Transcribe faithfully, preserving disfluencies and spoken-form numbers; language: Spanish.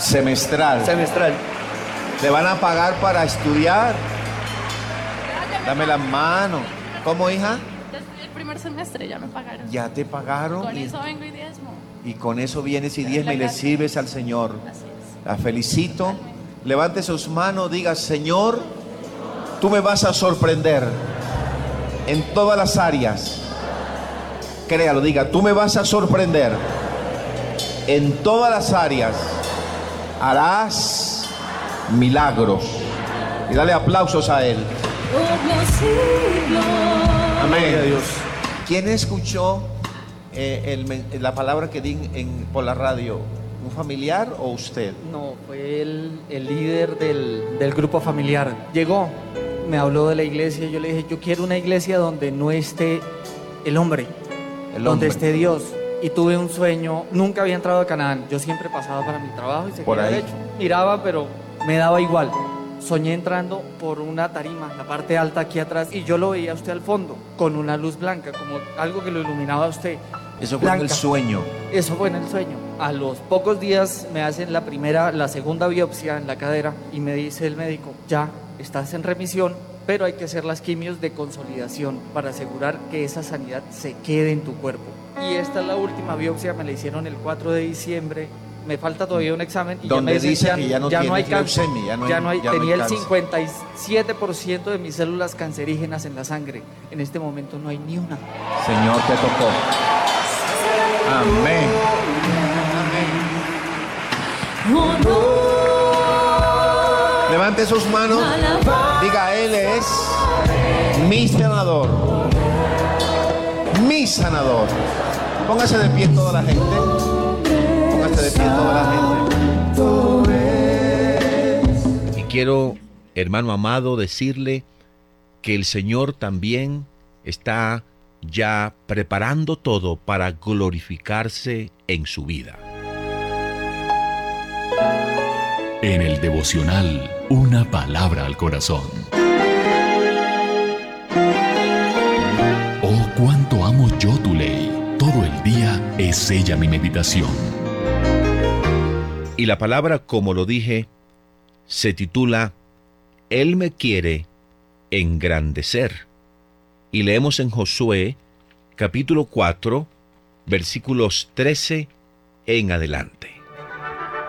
Semestral. semestral. ¿Le van a pagar para estudiar? Dame la mano. ¿Cómo, hija? El primer semestre ya me pagaron. Ya te pagaron. Con y, eso vengo y diezmo. y con eso vienes y diezma y le sirves al Señor. Así es. La felicito. Levante sus manos, diga: Señor, tú me vas a sorprender en todas las áreas. Créalo, diga: tú me vas a sorprender en todas las áreas. Harás milagros. Y dale aplausos a Él. Amén. Dios. ¿Quién escuchó eh, el men- la palabra que di en, por la radio? ¿Un familiar o usted? No, fue el, el líder del, del grupo familiar. Llegó, me habló de la iglesia. Yo le dije: yo quiero una iglesia donde no esté el hombre, El donde hombre. esté Dios. Y tuve un sueño. Nunca había entrado a Canaán. Yo siempre pasaba para mi trabajo y se Por quedaba ahí. derecho. Miraba, pero me daba igual. Soñé entrando por una tarima, la parte alta aquí atrás, y yo lo veía a usted al fondo, con una luz blanca, como algo que lo iluminaba a usted. Eso fue en el Blanca. sueño. Eso fue en el sueño. A los pocos días me hacen la primera, la segunda biopsia en la cadera y me dice el médico: ya estás en remisión, pero hay que hacer las quimios de consolidación para asegurar que esa sanidad se quede en tu cuerpo. Y esta es la última biopsia, me la hicieron el cuatro de diciembre. Me falta todavía un examen y Donde ya me dice dicen, que ya no hay tienes cáncer. leucemia, ya no hay- ya no hay, ya no hay tenía el cáncer. cincuenta y siete por ciento de mis células cancerígenas en la sangre. En este momento no hay ni una. Señor, te tocó. Amén. Levante sus manos. Diga: Él es mi sanador. Mi sanador. Póngase de pie toda la gente. Póngase de pie toda la gente. Y quiero, hermano amado, decirle que el Señor también está ya preparando todo para glorificarse en su vida. En el devocional, una palabra al corazón. Oh, cuánto amo yo tu ley. Todo el día es ella mi meditación. Y la palabra, como lo dije, se titula Él me quiere engrandecer. Y leemos en Josué, capítulo cuatro, versículos trece en adelante.